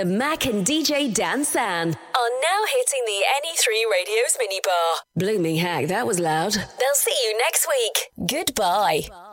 The Mac and DJ Dan San are now hitting the NE3 Radio's minibar. Blooming heck, that was loud. They'll see you next week. Goodbye.